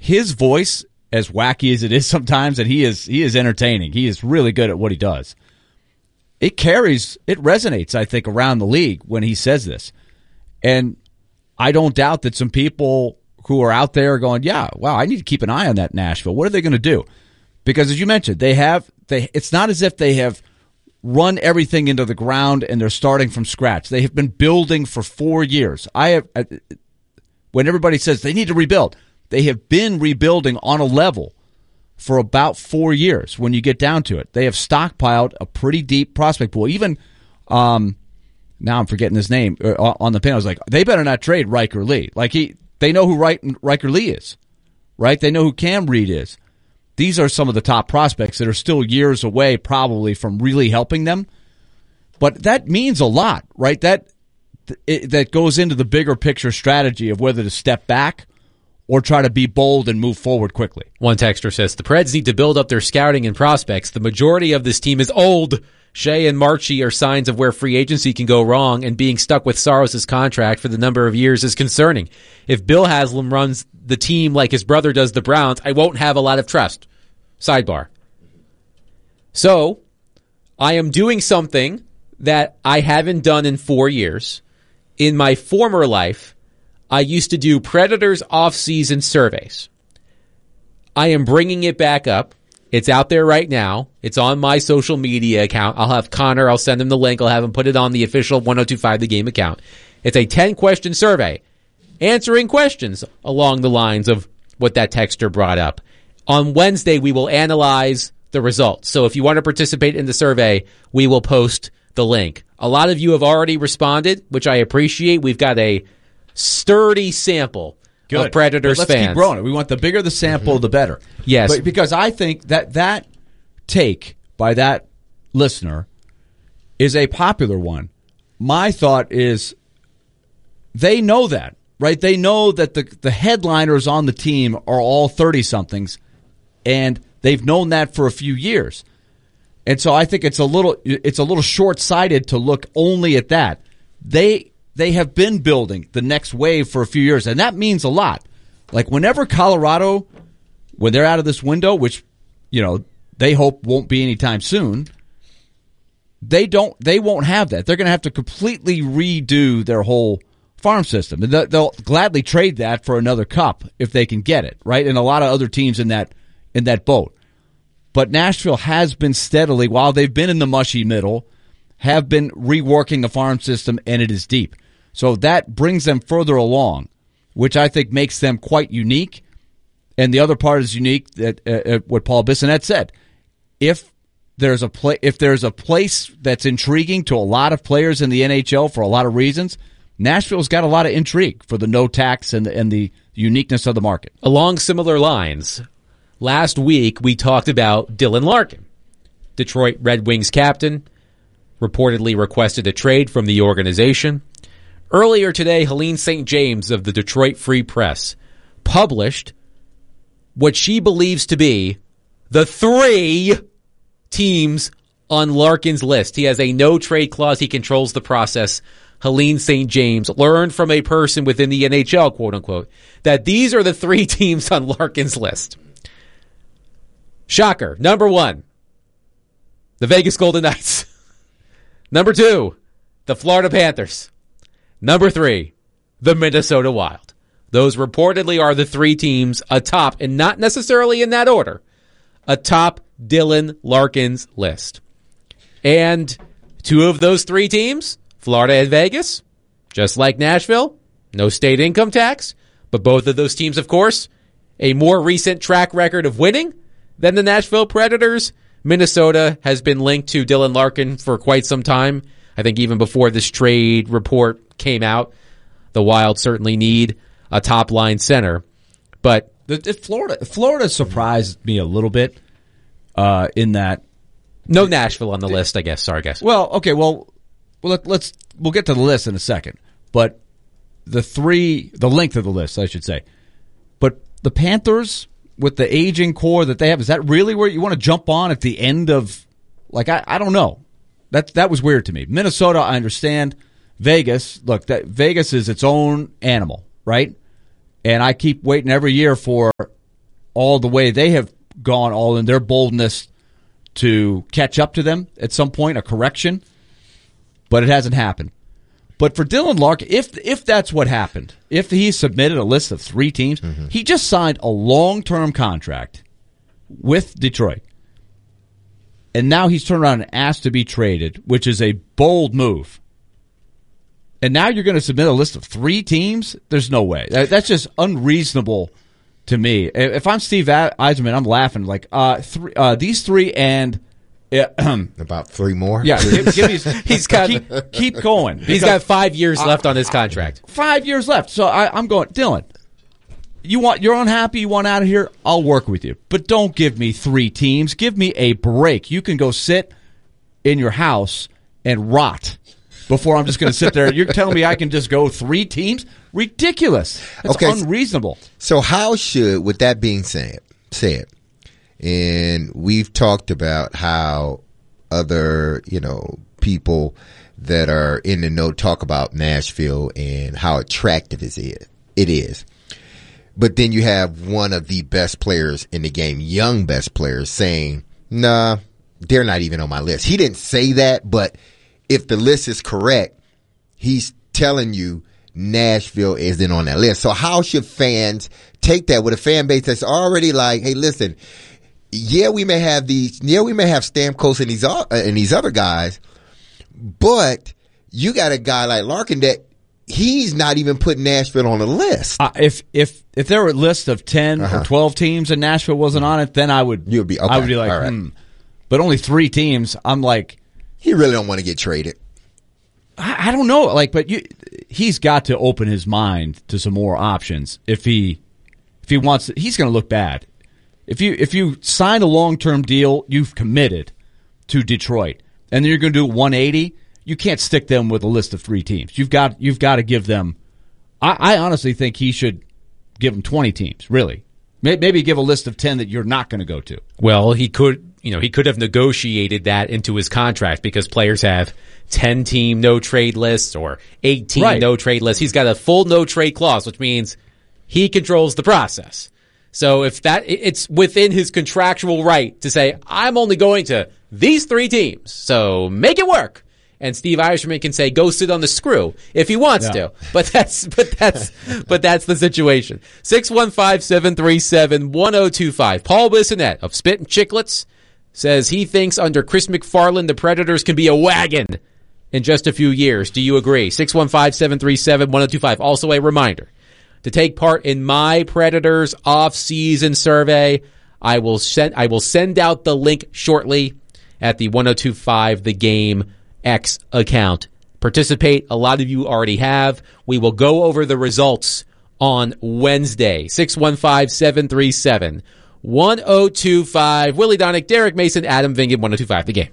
his voice, as wacky as it is sometimes, and he is entertaining. He is really good at what he does. It resonates, I think, around the league when he says this. And I don't doubt that some people who are out there going, yeah, wow, I need to keep an eye on that Nashville. What are they going to do? Because as you mentioned, it's not as if they have run everything into the ground and they're starting from scratch. They have been building for 4 years. When everybody says they need to rebuild, they have been rebuilding on a level for about 4 years when you get down to it. They have stockpiled a pretty deep prospect pool. Even, now I'm forgetting his name, on the panel, I was like, they better not trade Riker Lee. They know who Riker Lee is, right? They know who Cam Reed is. These are some of the top prospects that are still years away probably from really helping them. But that means a lot, right? That goes into the bigger picture strategy of whether to step back or try to be bold and move forward quickly. One texter says, the Preds need to build up their scouting and prospects. The majority of this team is old. Shea and Marchie are signs of where free agency can go wrong, and being stuck with Saros' contract for the number of years is concerning. If Bill Haslam runs the team like his brother does the Browns, I won't have a lot of trust. Sidebar. So, I am doing something that I haven't done in 4 years. In my former life, I used to do Predators off-season surveys. I am bringing it back up. It's out there right now. It's on my social media account. I'll have Connor, I'll send him the link. I'll have him put it on the official 1025 The Game account. It's a 10-question survey answering questions along the lines of what that texter brought up. On Wednesday, we will analyze the results. So if you want to participate in the survey, we will post the link. A lot of you have already responded, which I appreciate. We've got a sturdy sample of Predators let's fans. Let's keep growing it. We want the bigger the sample, the better. Yes. But because I think that take by that listener is a popular one. My thought is they know that, right? They know that the headliners on the team are all 30-somethings, and they've known that for a few years. And so I think it's a little short-sighted to look only at that. They have been building the next wave for a few years, and that means a lot. Like whenever Colorado, when they're out of this window, which they hope won't be anytime soon, they won't have that. They're going to have to completely redo their whole farm system, and they'll gladly trade that for another cup if they can get it, right? And a lot of other teams in that boat. But Nashville has been steadily, while they've been in the mushy middle, have been reworking the farm system, and it is deep. So that brings them further along, which I think makes them quite unique. And the other part is unique that what Paul Bissonnette said. If there's a place that's intriguing to a lot of players in the NHL for a lot of reasons, Nashville's got a lot of intrigue for the no tax and the uniqueness of the market. Along similar lines, last week we talked about Dylan Larkin, Detroit Red Wings captain, reportedly requested a trade from the organization. Earlier today, Helene St. James of the Detroit Free Press published what she believes to be the 3 teams on Larkin's list. He has a no-trade clause. He controls the process. Helene St. James learned from a person within the NHL, quote-unquote, that these are the 3 teams on Larkin's list. Shocker. Number 1, the Vegas Golden Knights. Number 2, the Florida Panthers. Number 3, the Minnesota Wild. Those reportedly are the 3 teams atop, and not necessarily in that order, atop Dylan Larkin's list. And 2 of those 3 teams, Florida and Vegas, just like Nashville, no state income tax, but both of those teams, of course, a more recent track record of winning than the Nashville Predators. Minnesota has been linked to Dylan Larkin for quite some time. I think even before this trade report came out, the Wild certainly need a top-line center. But Florida surprised me a little bit in that. No Nashville on the list, I guess. Sorry, guys. Well, okay, we'll get to the list in a second. But the length of the list, I should say. But the Panthers, with the aging core that they have, is that really where you want to jump on at the end of, I don't know. That was weird to me. Minnesota, I understand. Vegas, look, Vegas is its own animal, right? And I keep waiting every year for all the way they have gone all in, their boldness to catch up to them at some point, a correction, but it hasn't happened. But for Dylan Larkin, if that's what happened, if he submitted a list of 3 teams, he just signed a long-term contract with Detroit. And now he's turned around and asked to be traded, which is a bold move. And now you're going to submit a list of 3 teams? There's no way. That's just unreasonable to me. If I'm Steve Yzerman, I'm laughing like these 3 and about 3 more. Yeah, keep going. He's got 5 years left on his contract. 5 years left. So I'm going, Dylan. You're unhappy. You want out of here. I'll work with you, but don't give me 3 teams. Give me a break. You can go sit in your house and rot before I'm just going to sit there. You're telling me I can just go 3 teams? Ridiculous. That's unreasonable. So how should, with that being said, and we've talked about how other, people that are in the know talk about Nashville and how attractive it is. But then you have one of the best players in the game, young best players, saying, nah, they're not even on my list. He didn't say that, but if the list is correct, he's telling you Nashville isn't on that list. So how should fans take that with a fan base that's already like, hey, listen, we may have Stamkos and these other guys, but you got a guy like Larkin that he's not even putting Nashville on the list. If there were a list of 10 or 12 teams and Nashville wasn't on it, then I would be like, right. But only 3 teams. I'm like, he really don't want to get traded. I don't know. He's got to open his mind to some more options. If he wants, he's going to look bad. If you sign a long-term deal, you've committed to Detroit, and then you're going to do 180. You can't stick them with a list of 3 teams. You've got to give them. I honestly think he should give them 20 teams. Really, maybe give a list of 10 that you're not going to go to. Well, he could have negotiated that into his contract because players have 10-team no-trade lists or 8-team no-trade lists. He's got a full no-trade clause, which means he controls the process. So if it's within his contractual right to say, I'm only going to these 3 teams, so make it work. And Steve Yzerman can say, go sit on the screw if he wants to. But that's the situation. 615-737-1025. Paul Bissonnette of Spit and Chicklets says he thinks under Chris McFarland, the Predators can be a wagon in just a few years. Do you agree? 615-737-1025. Also a reminder, to take part in my Predators off-season survey, I will send out the link shortly at the 1025 The Game X account. Participate. A lot of you already have. We will go over the results on Wednesday. 615-737-1025. Willie Donick, Derek Mason, Adam Vingan, 1025 The Game.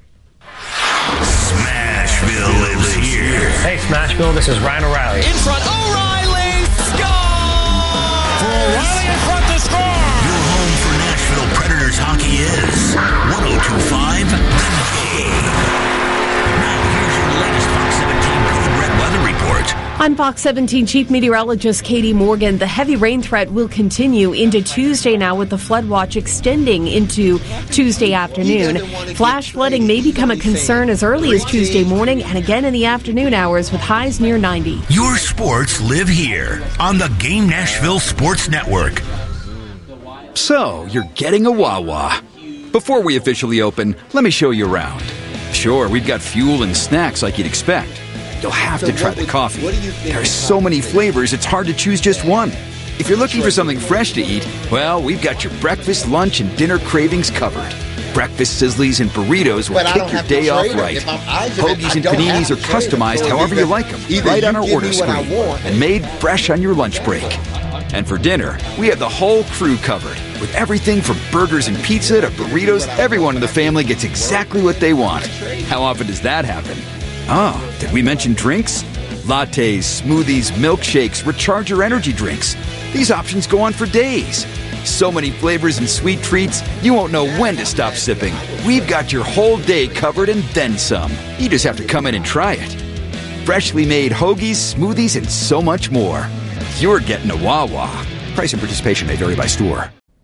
Smashville lives here. Hey, Smashville, this is Ryan O'Reilly. In front, O'Reilly! Score! For O'Reilly in front to score! Your home for Nashville Predators hockey is 1025 The Game. I'm Fox 17 Chief Meteorologist Katie Morgan. The heavy rain threat will continue into Tuesday now, with the flood watch extending into Tuesday afternoon. Flash flooding may become a concern as early as Tuesday morning and again in the afternoon hours, with highs near 90. Your sports live here on the Game Nashville Sports Network. So, you're getting a Wawa. Before we officially open, let me show you around. Sure, we've got fuel and snacks like you'd expect. You'll have to try the coffee. There are so many flavors, it's hard to choose just one. If you're looking for something fresh to eat, well, we've got your breakfast, lunch, and dinner cravings covered. Breakfast sizzlies and burritos will kick your day off right. Hoagies and paninis are customized however you like them, right on our order screen, and made fresh on your lunch break. And for dinner, we have the whole crew covered. With everything from burgers and pizza to burritos, everyone in the family gets exactly what they want. How often does that happen? Oh, did we mention drinks? Lattes, smoothies, milkshakes, recharger energy drinks. These options go on for days. So many flavors and sweet treats, you won't know when to stop sipping. We've got your whole day covered and then some. You just have to come in and try it. Freshly made hoagies, smoothies, and so much more. You're getting a Wawa. Price and participation may vary by store.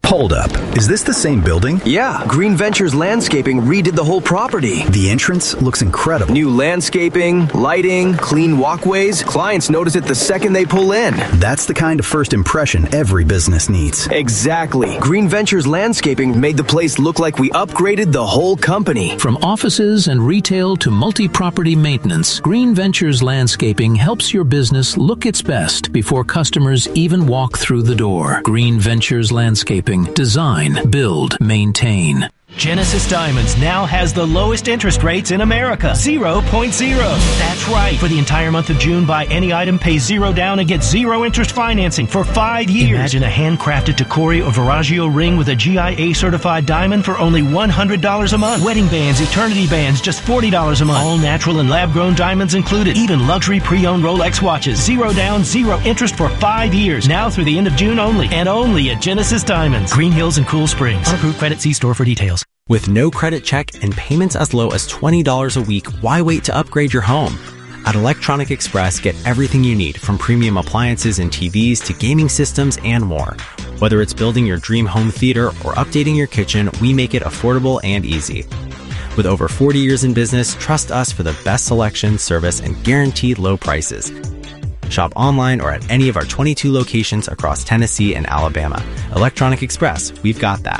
Hold up. Is this the same building? Yeah. Green Ventures Landscaping redid the whole property. The entrance looks incredible. New landscaping, lighting, clean walkways. Clients notice it the second they pull in. That's the kind of first impression every business needs. Exactly. Green Ventures Landscaping made the place look like we upgraded the whole company. From offices and retail to multi-property maintenance, Green Ventures Landscaping helps your business look its best before customers even walk through the door. Green Ventures Landscaping. Design, build, maintain. Genesis Diamonds now has the lowest interest rates in America. 0.0. That's right. For the entire month of June, buy any item, pay $0 down, and get 0 interest financing for 5 years. Imagine a handcrafted Tacori or Veragio ring with a GIA certified diamond for only $100 a month. Wedding bands, eternity bands, just $40 a month. All natural and lab-grown diamonds included. Even luxury pre-owned Rolex watches. 0 down, 0 interest for 5 years. Now through the end of June only. And only at Genesis Diamonds. Green Hills and Cool Springs. Unapproved credit. See store for details. With no credit check and payments as low as $20 a week, why wait to upgrade your home? At Electronic Express, get everything you need, from premium appliances and TVs to gaming systems and more. Whether it's building your dream home theater or updating your kitchen, we make it affordable and easy. With over 40 years in business, trust us for the best selection, service, and guaranteed low prices. Shop online or at any of our 22 locations across Tennessee and Alabama. Electronic Express, we've got that.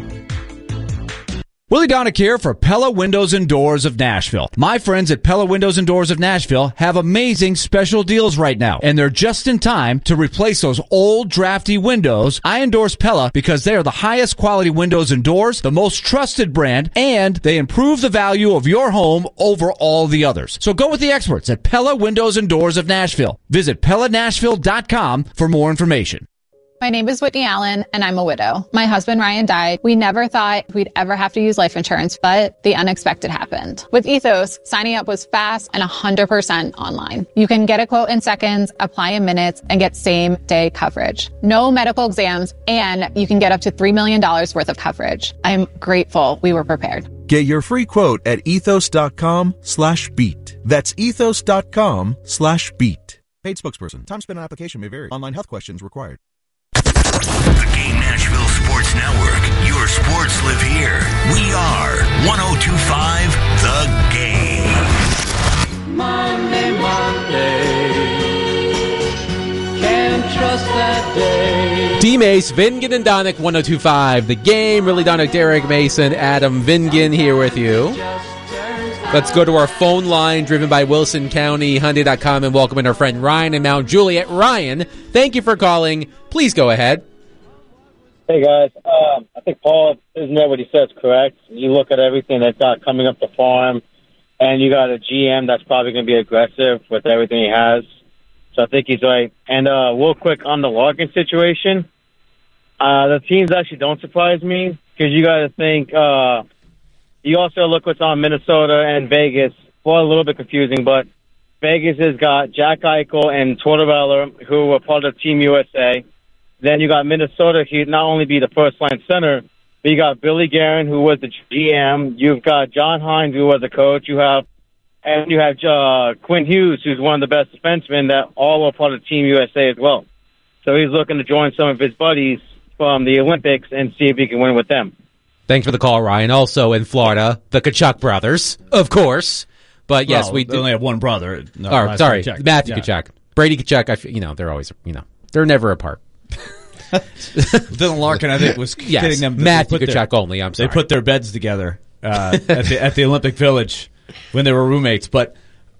Willie Donick here for Pella Windows and Doors of Nashville. My friends at Pella Windows and Doors of Nashville have amazing special deals right now, and they're just in time to replace those old drafty windows. I endorse Pella because they are the highest quality windows and doors, the most trusted brand, and they improve the value of your home over all the others. So go with the experts at Pella Windows and Doors of Nashville. Visit PellaNashville.com for more information. My name is Whitney Allen, and I'm a widow. My husband, Ryan, died. We never thought we'd ever have to use life insurance, but the unexpected happened. With Ethos, signing up was fast and 100% online. You can get a quote in seconds, apply in minutes, and get same-day coverage. No medical exams, and you can get up to $3 million worth of coverage. I'm grateful we were prepared. Get your free quote at ethos.com/beat. That's ethos.com/beat. Paid spokesperson. Time spent on application may vary. Online health questions required. The Game Nashville Sports Network. Your sports live here. We are 102.5 The Game. Monday, can't trust that day. D-Mace, Vingan and Donick, 102.5 The Game. Really Donick, Derek Mason, Adam Vingan here with you. Let's go to our phone line driven by Wilson County, Hyundai.com, and welcome in our friend Ryan in Mount Juliet. Ryan, thank you for calling. Please go ahead. Hey, guys. I think Paul, isn't that what he says, correct? You look at everything they've got coming up the farm, and you got a GM that's probably going to be aggressive with everything he has. So I think he's right. And real quick on the Larkin situation, the teams actually don't surprise me because you got to think you also look what's on Minnesota and Vegas. Well, a little bit confusing, but Vegas has got Jack Eichel and Tortorella, who were part of Team USA. Then you got Minnesota, he'd not only be the first-line center, but you got Billy Guerin, who was the GM. You've got John Hines, who was the coach. You have Quinn Hughes, who's one of the best defensemen that all are part of Team USA as well. So he's looking to join some of his buddies from the Olympics and see if he can win with them. Thanks for the call, Ryan. Also in Florida, the Tkachuk brothers, of course. But yes, we only have one brother. No, sorry, Matthew Tkachuk. Brady Tkachuk, they're always, they're never apart. Dylan Larkin, I think, was kidding them. Matthew Tkachuk only, I'm sorry. They put their beds together at the Olympic Village when they were roommates. But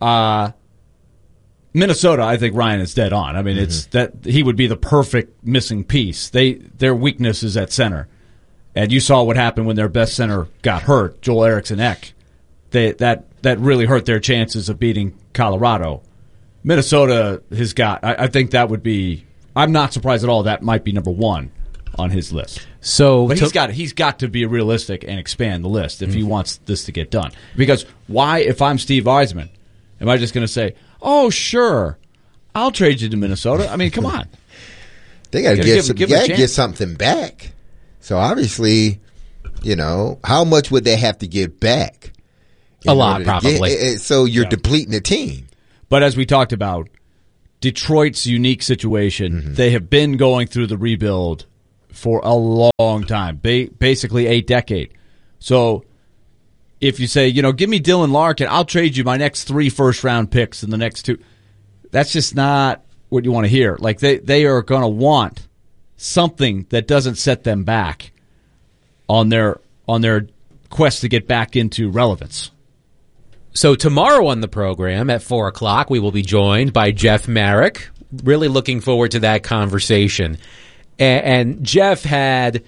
Minnesota, I think Ryan is dead on. I mean, it's that he would be the perfect missing piece. Their weakness is at center. And you saw what happened when their best center got hurt, Joel Eriksson Ek. That really hurt their chances of beating Colorado. Minnesota has got, I think that would be, I'm not surprised at all that might be number one on his list. But he's got to be realistic and expand the list if he wants this to get done. Because why, if I'm Steve Yzerman, am I just going to say, oh, sure, I'll trade you to Minnesota? I mean, come on. They got to get something back. So obviously, how much would they have to give back? A lot, probably. So you're depleting the team. But as we talked about, Detroit's unique situation, they have been going through the rebuild for a long time, basically a decade. So if you say, give me Dylan Larkin, I'll trade you my next 3 first-round picks in the next 2. That's just not what you want to hear. Like they are going to want something that doesn't set them back on their quest to get back into relevance. So tomorrow on the program at 4 o'clock, we will be joined by Jeff Marek. Really looking forward to that conversation. And Jeff had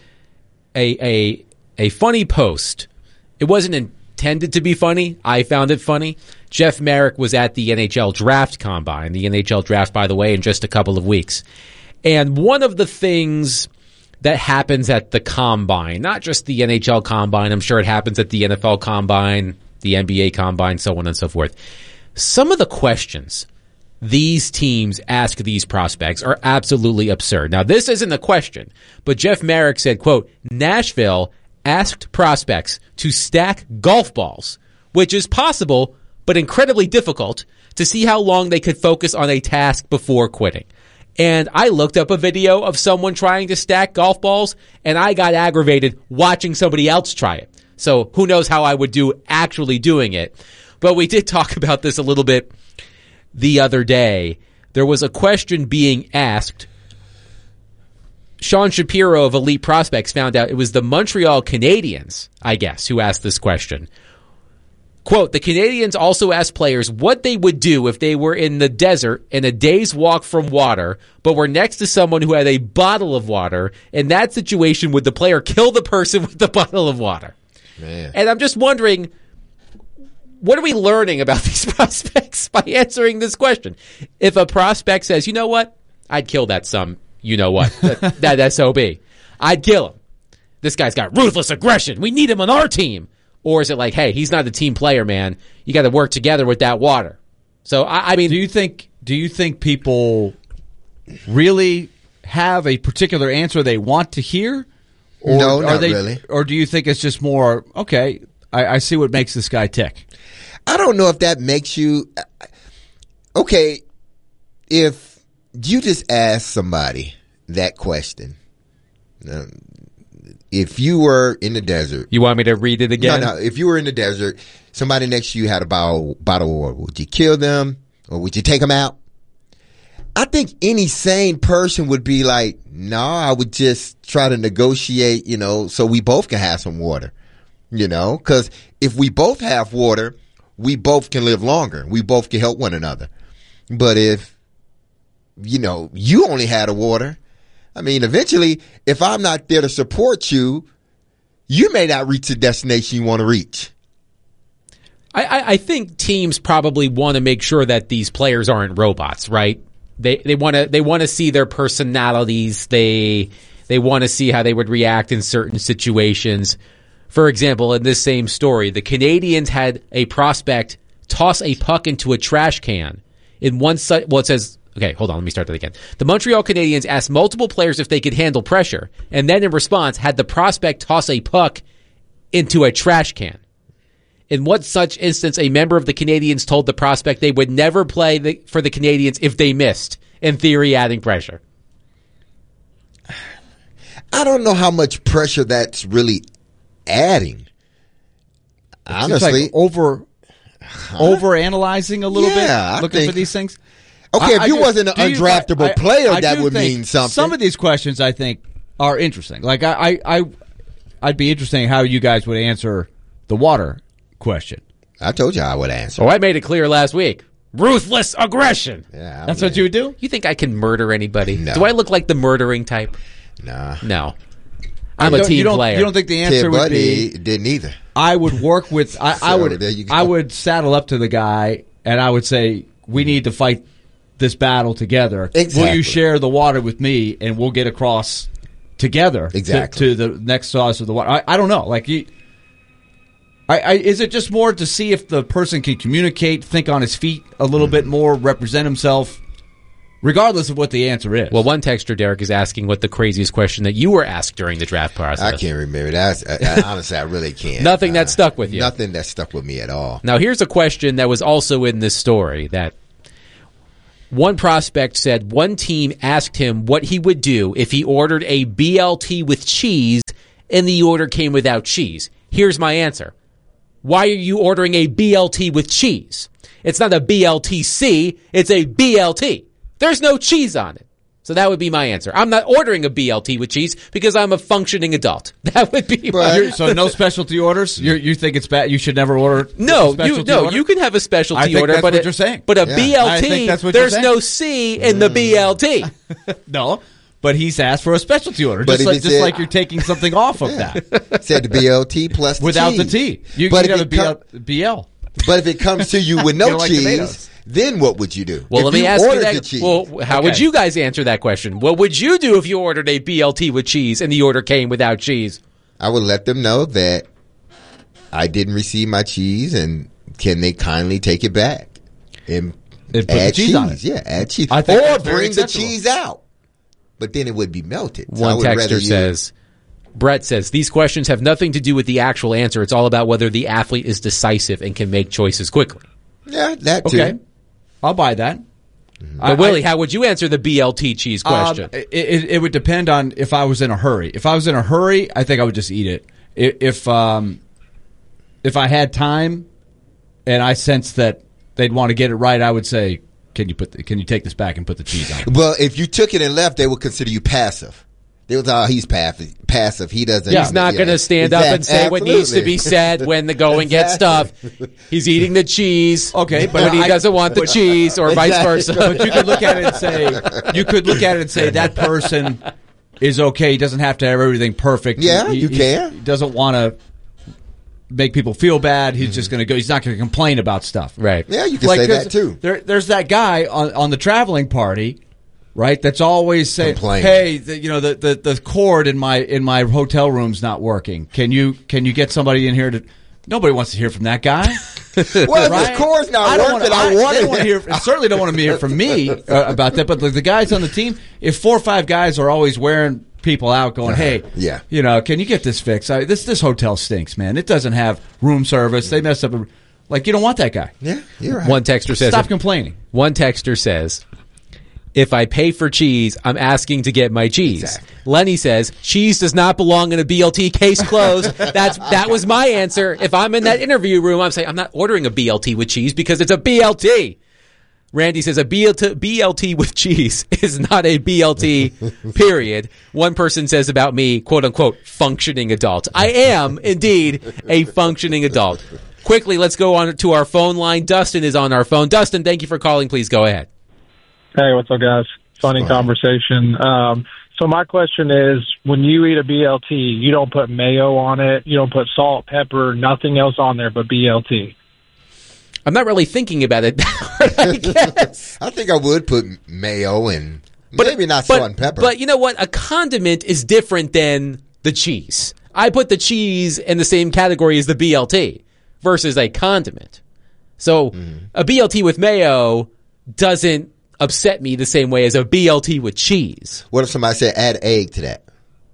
a funny post. It wasn't intended to be funny. I found it funny. Jeff Marek was at the NHL Draft Combine. The NHL Draft, by the way, in just a couple of weeks. And one of the things that happens at the Combine, not just the NHL Combine, I'm sure it happens at the NFL Combine, the NBA Combine, so on and so forth. Some of the questions these teams ask these prospects are absolutely absurd. Now, this isn't a question, but Jeff Marek said, quote, Nashville asked prospects to stack golf balls, which is possible, but incredibly difficult, to see how long they could focus on a task before quitting. And I looked up a video of someone trying to stack golf balls, and I got aggravated watching somebody else try it. So who knows how I would do actually doing it. But we did talk about this a little bit the other day. There was a question being asked. Sean Shapiro of Elite Prospects found out it was the Montreal Canadiens, I guess, who asked this question. Quote, the Canadiens also asked players what they would do if they were in the desert and a day's walk from water, but were next to someone who had a bottle of water. In that situation, would the player kill the person with the bottle of water? Man. And I'm just wondering, what are we learning about these prospects by answering this question? If a prospect says, you know what, I'd kill that that SOB. I'd kill him. This guy's got ruthless aggression. We need him on our team. Or is it like, hey, he's not a team player, man. You got to work together with that water. So, I mean, do you think people really have a particular answer they want to hear? Or no, not really. Or do you think it's just more, okay, I see what makes this guy tick? I don't know if that makes you... Okay, if you just ask somebody that question, if you were in the desert... You want me to read it again? No. If you were in the desert, somebody next to you had a bottle of water, would you kill them or would you take them out? I think any sane person would be like, no, I would just try to negotiate, so we both can have some water, because if we both have water, we both can live longer. We both can help one another. But if, you only had a water, I mean, eventually, if I'm not there to support you, you may not reach the destination you want to reach. I think teams probably want to make sure that these players aren't robots, right? They want to see their personalities. They want to see how they would react in certain situations. For example, in this same story, the Canadiens had a prospect toss a puck into a trash can. In one site, it says, okay, hold on, let me start that again. The Montreal Canadiens asked multiple players if they could handle pressure, and then in response had the prospect toss a puck into a trash can. In one such instance, a member of the Canadiens told the prospect they would never play for the Canadiens if they missed, in theory adding pressure. I don't know how much pressure that's really adding. Honestly. Like over-analyzing a little bit, looking for these things. Okay, if you wasn't an undraftable player, that would mean something. Some of these questions, I think, are interesting. Like, I'd be interested in how you guys would answer the water question. I told you I would answer. Oh, I made it clear last week. Ruthless aggression. Yeah, that's what you would do? You think I can murder anybody? No. Do I look like the murdering type? Nah. No. I'm a team player. You don't think the answer would be... didn't either. I would work with... I would saddle up to the guy, and I would say, we need to fight this battle together. Exactly. Will you share the water with me, and we'll get across together to the next source of the water? I don't know. Like, is it just more to see if the person can communicate, think on his feet a little bit more, represent himself, regardless of what the answer is? Well, one texter, Derek, is asking what the craziest question that you were asked during the draft process. I can't remember. Honestly, I really can't. Nothing that stuck with you. Nothing that stuck with me at all. Now, here's a question that was also in this story that One prospect said one team asked him what he would do if he ordered a BLT with cheese and the order came without cheese. Here's my answer. Why are you ordering a BLT with cheese? It's not a BLTC, it's a BLT. There's no cheese on it. So that would be my answer. I'm not ordering a BLT with cheese because I'm a functioning adult. That would be my So no specialty orders? You think it's bad? You should never order you can have a specialty order, that's but what you're saying. But a I think that's BLT, what there's you're no C in the BLT. No, but he's asked for a specialty order, But just like you're taking something off of that. Said the BLT plus the Without cheese. the T. You But got if a BL. But if it comes to you with no like cheese, tomatoes. then what would you do? Well, If let me you ask you ordered the that. cheese. Well, how would you guys answer that question? What would you do if you ordered a BLT with cheese and the order came without cheese? I would let them know that I didn't receive my cheese, and can they kindly take it back and put add the cheese on it. Yeah, add cheese, I think or that's very bring the acceptable. cheese out. But then it would be melted. So I One would rather texter you- says, Brett says, these questions have nothing to do with the actual answer. It's all about whether the athlete is decisive and can make choices quickly. Yeah, that too. Okay. I'll buy that. But Willie, how would you answer the BLT cheese question? It would depend on if I was in a hurry. If I was in a hurry, I think I would just eat it. If I had time and I sensed that they'd want to get it right, I would say, can you take this back and put the cheese on it? Well, if you took it and left, they would consider you passive. They would say, he's passive. He doesn't. He's not going to stand up and say what needs to be said when the going gets tough. He's eating the cheese. Okay, but when he doesn't want the cheese, or vice versa. But you could look at it and say, that person is okay. He doesn't have to have everything perfect. Yeah, He doesn't want to make people feel bad. He's just going to go. He's not going to complain about stuff. Right. Yeah, you can say that too. There's that guy on the traveling party. Right, that's always saying, "Hey, the cord in my hotel room's not working. Can you get somebody in here to?" Nobody wants to hear from that guy. Well, if his cord's not working, I want to hear. Certainly don't want to hear from me about that. But the guys on the team, if 4 or 5 guys are always wearing people out, going, "Hey, can you get this fixed? This hotel stinks, man. It doesn't have room service. They messed up." Like, you don't want that guy. Yeah, you're right. One texter says, "Stop complaining." One texter says, if I pay for cheese, I'm asking to get my cheese. Exactly. Lenny says, cheese does not belong in a BLT, case closed. That was my answer. If I'm in that interview room, I'm saying, I'm not ordering a BLT with cheese because it's a BLT. Randy says a BLT with cheese is not a BLT, period. One person says about me, quote unquote, functioning adult. I am indeed a functioning adult. Quickly, let's go on to our phone line. Dustin is on our phone. Dustin, thank you for calling. Please go ahead. Hey, what's up, guys? Funny conversation. So my question is, when you eat a BLT, you don't put mayo on it, you don't put salt, pepper, nothing else on there but BLT. I'm not really thinking about it, I guess. I think I would put mayo and maybe not salt and pepper. But you know what? A condiment is different than the cheese. I put the cheese in the same category as the BLT versus a condiment. So a BLT with mayo doesn't upset me the same way as a BLT with cheese. What if somebody said add egg to that?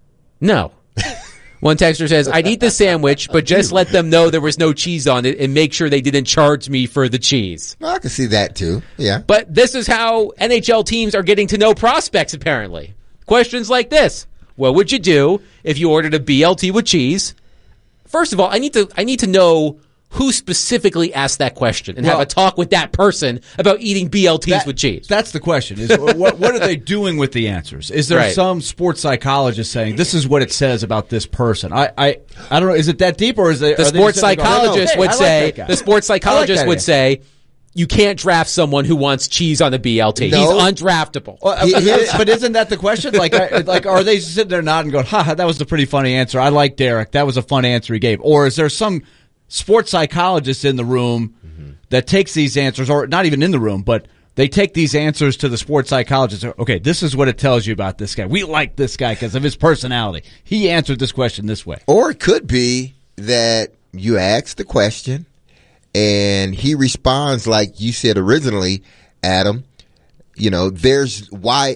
No. One texter says, I'd eat the sandwich, but just let them know there was no cheese on it and make sure they didn't charge me for the cheese. Well, I can see that too. Yeah. But this is how NHL teams are getting to know prospects, apparently. Questions like this. What would you do if you ordered a BLT with cheese? First of all, I need to know who specifically asked that question and have a talk with that person about eating BLTs with cheese. That's the question. Is what are they doing with the answers? Is there some sports psychologist saying this is what it says about this person? I don't know. Is it that deep, or is it the sports psychologist would say the sports psychologist would say you can't draft someone who wants cheese on the BLT. No. He's undraftable. But isn't that the question? Like are they sitting there nodding, going, "Ha, that was a pretty funny answer. I like Derek. That was a fun answer he gave." Or is there some sports psychologist in the room that takes these answers, or not even in the room, but they take these answers to the sports psychologist? Okay, this is what it tells you about this guy. We like this guy because of his personality. He answered this question this way. Or it could be that you ask the question and he responds like you said originally, Adam. You know, why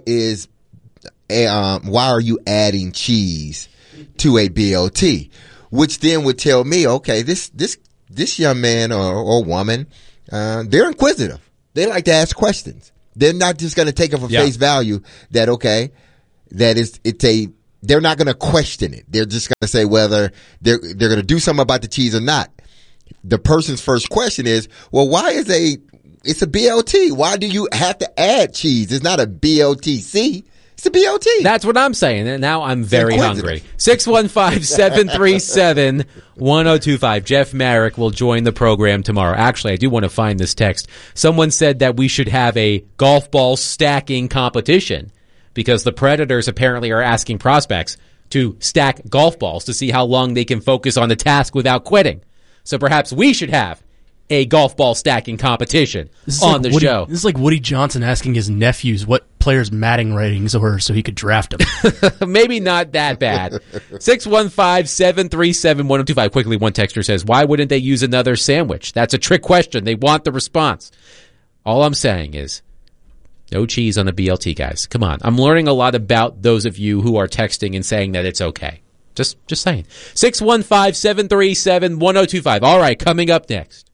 are you adding cheese to a BLT? Which then would tell me, okay, this young man or woman, they're inquisitive. They like to ask questions. They're not just going to take it for face value that, okay, they're not going to question it. They're just going to say whether they're going to do something about the cheese or not. The person's first question is, well, why is it's a BLT? Why do you have to add cheese? It's not a BLTC. It's a BLT. That's what I'm saying. And now I'm very hungry. 615-737-1025. Jeff Marek will join the program tomorrow. Actually, I do want to find this text. Someone said that we should have a golf ball stacking competition because the Predators apparently are asking prospects to stack golf balls to see how long they can focus on the task without quitting. So perhaps we should have a golf ball stacking competition on the show. This is like Woody Johnson asking his nephews what players' Madden ratings were so he could draft them. Maybe not that bad. 615-737-1025. Quickly, one texter says, why wouldn't they use another sandwich? That's a trick question. They want the response. All I'm saying is, no cheese on the BLT, guys. Come on. I'm learning a lot about those of you who are texting and saying that it's okay. Just saying. 615-737-1025. All right, coming up next.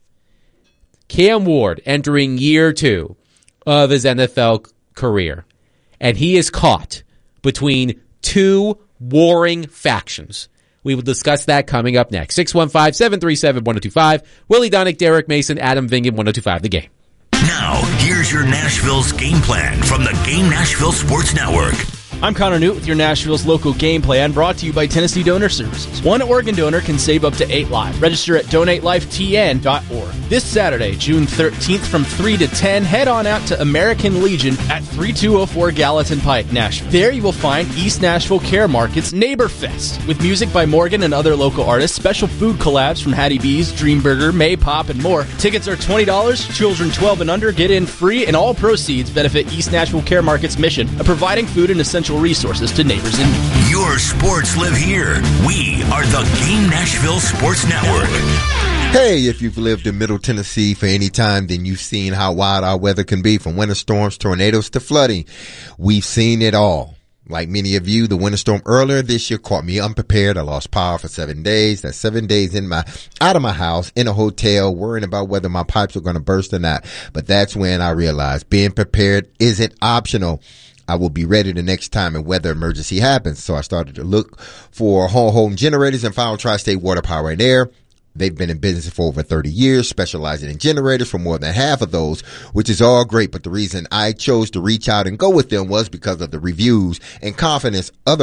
Cam Ward entering year 2 of his NFL career. And he is caught between 2 warring factions. We will discuss that coming up next. 615-737-1025. Willie Donick, Derek Mason, Adam Vingan, 1025 The Game. Now, here's your Nashville's game plan from the Game Nashville Sports Network. I'm Connor Newt with your Nashville's local game plan, brought to you by Tennessee Donor Services. One Oregon donor can save up to 8 lives. Register at donatelifetn.org. This Saturday, June 13th from 3 to 10, head on out to American Legion at 3204 Gallatin Pike, Nashville. There you will find East Nashville Care Market's Neighbor Fest, with music by Morgan and other local artists, special food collabs from Hattie B's, Dream Burger, May Pop, and more. Tickets are $20. Children 12 and under get in free, and all proceeds benefit East Nashville Care Market's mission of providing food and essential resources to neighbors in need. Your sports live here. We are the Game Nashville Sports Network. Hey, if you've lived in Middle Tennessee for any time, then you've seen how wild our weather can be, from winter storms, tornadoes to flooding. We've seen it all. Like many of you, the winter storm earlier this year caught me unprepared. I lost power for 7 days. That's 7 days out of my house, in a hotel, worrying about whether my pipes were going to burst or not. But that's when I realized being prepared isn't optional. I will be ready the next time a weather emergency happens. So I started to look for home generators and found Tri-State Water, Power, and Air. They've been in business for over 30 years, specializing in generators for more than half of those, which is all great. But the reason I chose to reach out and go with them was because of the reviews and confidence other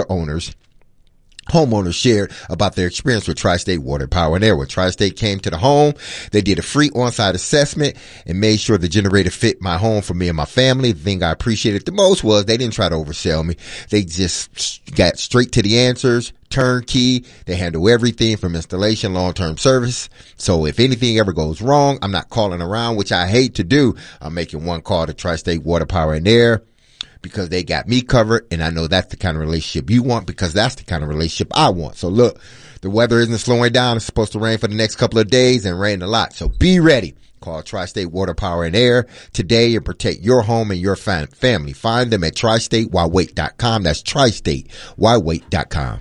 homeowners shared about their experience with Tri-State Water, Power, and Air. When Tri-State came to the home, they did a free on-site assessment and made sure the generator fit my home for me and my family. The thing I appreciated the most was they didn't try to oversell me. They just got straight to the answers, turnkey. They handle everything from installation, long-term service. So if anything ever goes wrong, I'm not calling around, which I hate to do. I'm making one call to Tri-State Water, Power, and Air, because they got me covered, and I know that's the kind of relationship you want, because that's the kind of relationship I want. So look, the weather isn't slowing down. It's supposed to rain for the next couple of days and rain a lot. So be ready. Call Tri-State Water, Power, and Air today and protect your home and your family. Find them at tristatewhywait.com. That's tristatewhywait.com.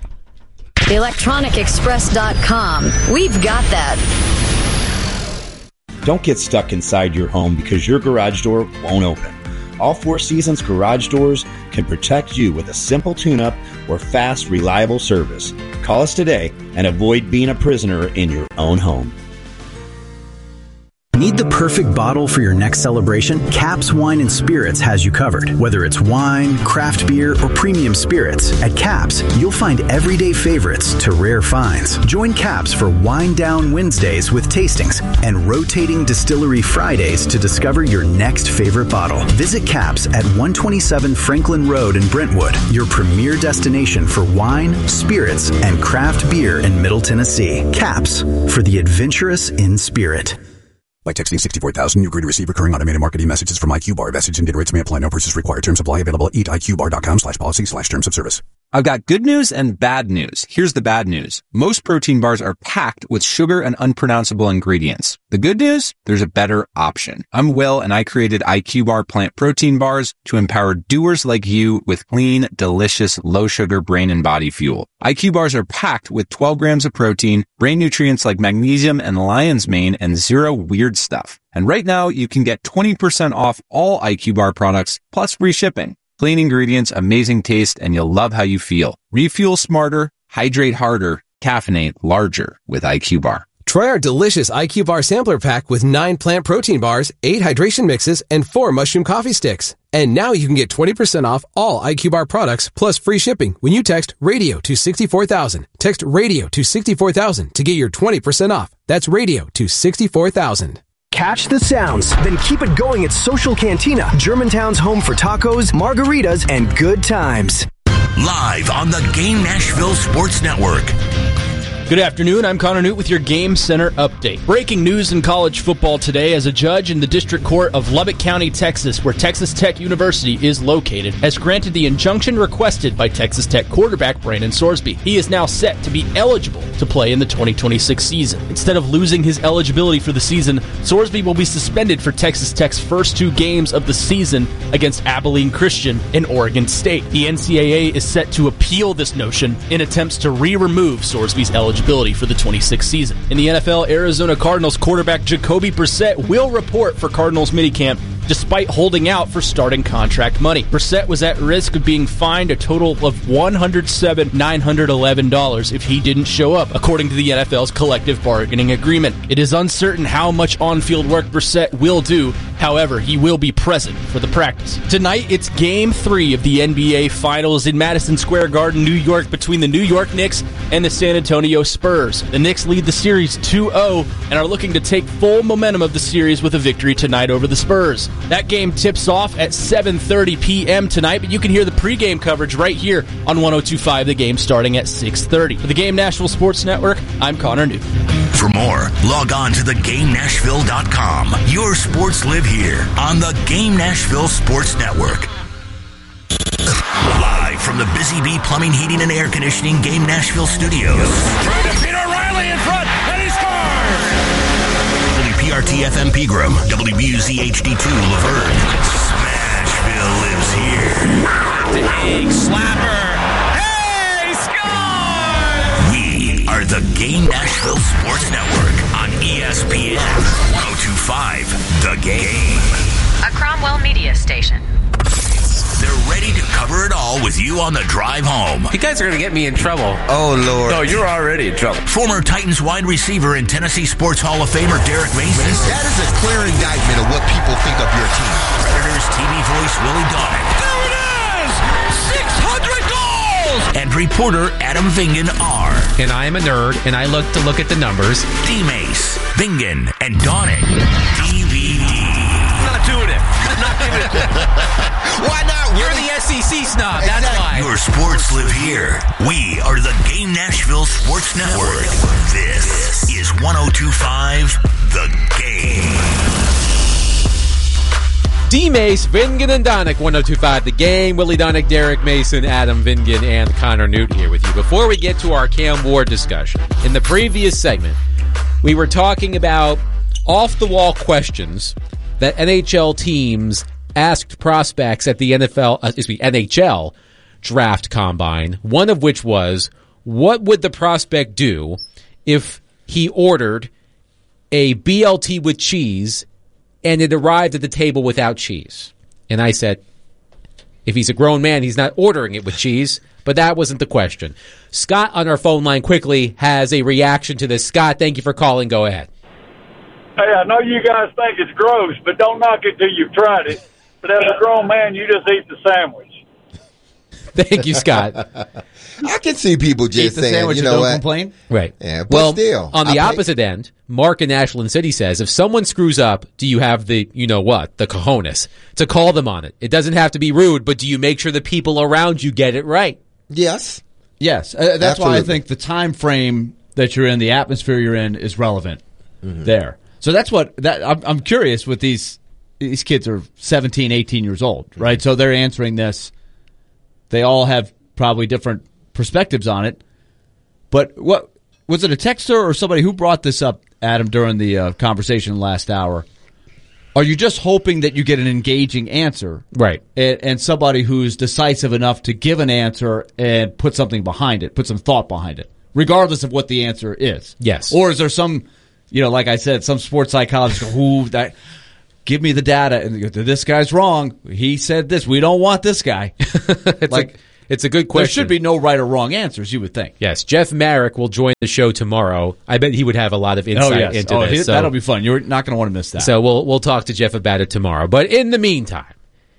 ElectronicExpress.com. We've got that. Don't get stuck inside your home because your garage door won't open. All Four Seasons garage doors can protect you with a simple tune-up or fast, reliable service. Call us today and avoid being a prisoner in your own home. Need the perfect bottle for your next celebration? Caps Wine and Spirits has you covered. Whether it's wine, craft beer, or premium spirits, at Caps, you'll find everyday favorites to rare finds. Join Caps for Wine Down Wednesdays with tastings and rotating distillery Fridays to discover your next favorite bottle. Visit Caps at 127 Franklin Road in Brentwood, your premier destination for wine, spirits, and craft beer in Middle Tennessee. Caps, for the adventurous in spirit. By texting 64,000, you agree to receive recurring automated marketing messages from IQ Bar. Message and data rates may apply. No purchase required. Terms apply. Available at eatiqbar.com/policy/terms of service. I've got good news and bad news. Here's the bad news. Most protein bars are packed with sugar and unpronounceable ingredients. The good news? There's a better option. I'm Will, and I created IQ Bar plant protein bars to empower doers like you with clean, delicious, low-sugar brain and body fuel. IQ bars are packed with 12 grams of protein, brain nutrients like magnesium and lion's mane, and zero weird stuff. And right now, you can get 20% off all IQ Bar products, plus free shipping. Clean ingredients, amazing taste, and you'll love how you feel. Refuel smarter, hydrate harder, caffeinate larger with IQ Bar. Try our delicious IQ Bar sampler pack with 9 plant protein bars, 8 hydration mixes, and 4 mushroom coffee sticks. And now you can get 20% off all IQ Bar products plus free shipping when you text RADIO to 64,000. Text RADIO to 64,000 to get your 20% off. That's RADIO to 64,000. Catch the sounds, then keep it going at Social Cantina, Germantown's home for tacos, margaritas, and good times. Live on the Game Nashville Sports Network. Good afternoon, I'm Connor Newt with your Game Center update. Breaking news in college football today as a judge in the District Court of Lubbock County, Texas, where Texas Tech University is located, has granted the injunction requested by Texas Tech quarterback Brandon Sorsby. He is now set to be eligible to play in the 2026 season. Instead of losing his eligibility for the season, Sorsby will be suspended for Texas Tech's first 2 games of the season against Abilene Christian and Oregon State. The NCAA is set to appeal this notion in attempts to remove Sorsby's eligibility for the 26th season. In the NFL, Arizona Cardinals quarterback Jacoby Brissett will report for Cardinals minicamp despite holding out for starting contract money. Brissett was at risk of being fined a total of $107,911 if he didn't show up, according to the NFL's collective bargaining agreement. It is uncertain how much on-field work Brissett will do. However, he will be present for the practice. Tonight, it's Game 3 of the NBA Finals in Madison Square Garden, New York, between the New York Knicks and the San Antonio Spurs. The Knicks lead the series 2-0 and are looking to take full momentum of the series with a victory tonight over the Spurs. That game tips off at 7:30 p.m. tonight, but you can hear the pregame coverage right here on 102.5 The Game starting at 6:30. For the Game Nashville Sports Network, I'm Connor Newt. For more, log on to theGameNashville.com. Your sports live here on the Game Nashville Sports Network. Live from the Busy Bee Plumbing, Heating, and Air Conditioning Game Nashville studios. Trying to beat O'Reilly in front, and he scores! WPRT-FM Pegram, WBUZ HD2 Laverne. Smashville lives here. Big slapper. Hey, score! We are the Game Nashville Sports Network on ESPN 102.5 The Game. A Cromwell media station. They're ready to cover it all with you on the drive home. You guys are going to get me in trouble. Oh, Lord. No, you're already in trouble. Former Titans wide receiver and Tennessee Sports Hall of Famer Derek Mason. That is a clear indictment of what people think of your team. Predators TV voice Willie Donnick. There it is! 600 goals! And reporter Adam Vingan are. And I am a nerd, and I look at the numbers. D-Mace, Vingan, and Donnick. DVD. Not doing it. Not doing it. Why not? You're the SEC snob, that's why. Your sports live here. We are the Game Nashville Sports Network. This is 102.5 The Game. D-Mace, Vingan, and Donnick, 102.5 The Game. Willie Donnick, Derek Mason, Adam Vingan, and Connor Newt here with you. Before we get to our Cam Ward discussion, in the previous segment, we were talking about off-the-wall questions that NHL teams asked prospects at the NHL draft combine, one of which was, what would the prospect do if he ordered a BLT with cheese and it arrived at the table without cheese? And I said, if he's a grown man, he's not ordering it with cheese, but that wasn't the question. Scott on our phone line quickly has a reaction to this. Scott, thank you for calling. Go ahead. Hey, I know you guys think it's gross, but don't knock it till you've tried it. But as a grown man, you just eat the sandwich. Thank you, Scott. I can see people just saying, you know what? Complain? Right. Yeah, but well, still, on the opposite end, Mark in Ashland City says, if someone screws up, do you have the, the cojones to call them on it? It doesn't have to be rude, but do you make sure the people around you get it right? Yes. Yes. That's why I think the time frame that you're in, the atmosphere you're in, is relevant there. So that's I'm curious with these kids are 17, 18 years old, right? So they're answering this. They all have probably different perspectives on it. But what was it, a texter or somebody who brought this up, Adam, during the conversation last hour? Are you just hoping that you get an engaging answer? Right. And somebody who's decisive enough to give an answer and put something behind it, put some thought behind it, regardless of what the answer is? Yes. Or is there some, like I said, some sports psychologist who give me the data and this guy's wrong. He said this. We don't want this guy. It's a good question. There should be no right or wrong answers, you would think. Yes, Jeff Marek will join the show tomorrow. I bet he would have a lot of insight into this. That'll be fun. You're not going to want to miss that. So we'll talk to Jeff about it tomorrow. But in the meantime,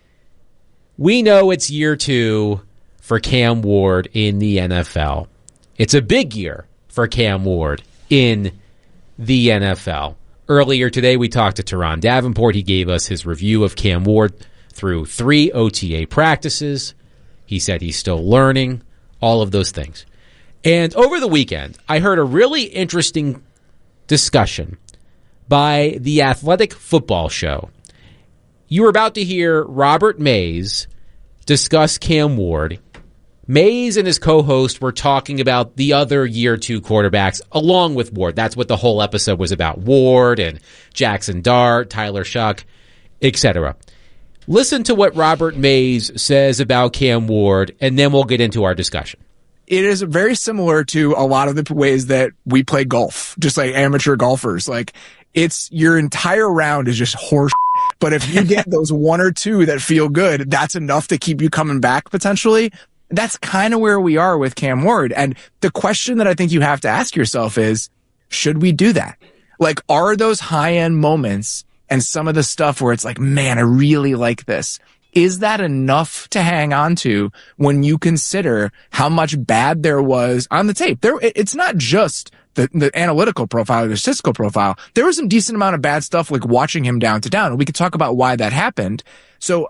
we know it's year 2 for Cam Ward in the NFL. It's a big year for Cam Ward in the NFL. Earlier today, we talked to Teron Davenport. He gave us his review of Cam Ward through 3 OTA practices. He said he's still learning, all of those things. And over the weekend, I heard a really interesting discussion by the Athletic Football Show. You were about to hear Robert Mays discuss Cam Ward. Mays and his co-host were talking about the other year 2 quarterbacks along with Ward. That's what the whole episode was about. Ward and Jackson Dart, Tyler Shuck, etc. Listen to what Robert Mays says about Cam Ward, and then we'll get into our discussion. It is very similar to a lot of the ways that we play golf, just like amateur golfers. Like, it's your entire round is just horse. But if you get those 1 or 2 that feel good, that's enough to keep you coming back potentially. That's kind of where we are with Cam Ward. And the question that I think you have to ask yourself is, should we do that? Like, are those high-end moments and some of the stuff where it's like, man, I really like this, is that enough to hang on to when you consider how much bad there was on the tape? It's not just the analytical profile, the statistical profile. There was some decent amount of bad stuff, like watching him down to down. We could talk about why that happened. So